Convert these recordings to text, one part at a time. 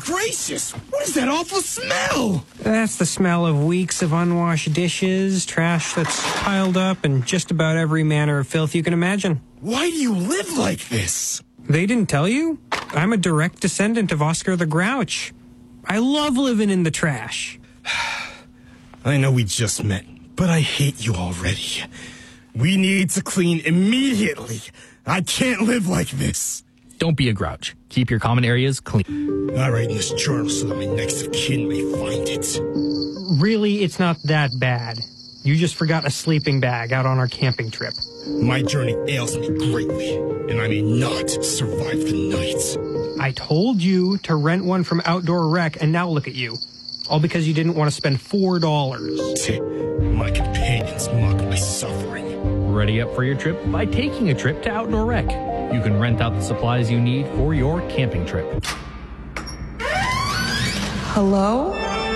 gracious! What is that awful smell? That's the smell of weeks of unwashed dishes, trash that's piled up, and just about every manner of filth you can imagine. Why do you live like this? They didn't tell you? I'm a direct descendant of Oscar the Grouch. I love living in the trash. I know we just met, but I hate you already. We need to clean immediately. I can't live like this. Don't be a grouch. Keep your common areas clean. I write in this journal so that my next of kin may find it. Really, it's not that bad. You just forgot a sleeping bag out on our camping trip. My journey ails me greatly, and I may not survive the night. I told you to rent one from Outdoor Rec, and now look at you. All because you didn't want to spend $4. My companions mock my suffering. Ready up for your trip by taking a trip to Outdoor Rec. You can rent out the supplies you need for your camping trip. Hello?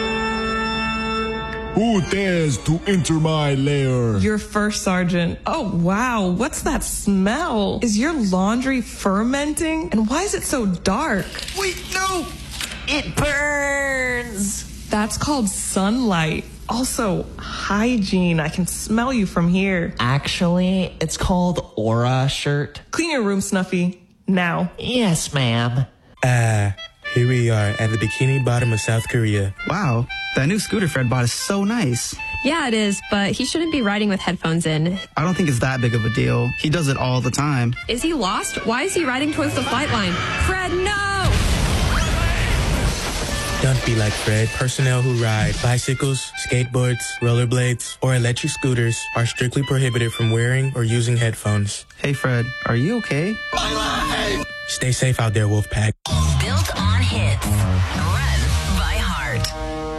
Who dares to enter my lair? Your first sergeant. Oh, wow. What's that smell? Is your laundry fermenting? And why is it so dark? Wait, no! It burns! That's called sunlight. Also, hygiene. I can smell you from here. Actually, it's called Aura Shirt. Clean your room, Snuffy. Now. Yes, ma'am. Here we are at the Bikini Bottom of South Korea. Wow, that new scooter Fred bought is so nice. Yeah, it is, but he shouldn't be riding with headphones in. I don't think it's that big of a deal. He does it all the time. Is he lost? Why is he riding towards the flight line? Fred, no! Don't be like Fred. Personnel who ride bicycles, skateboards, rollerblades, or electric scooters are strictly prohibited from wearing or using headphones. Hey, Fred, are you okay? Stay safe out there, Wolfpack.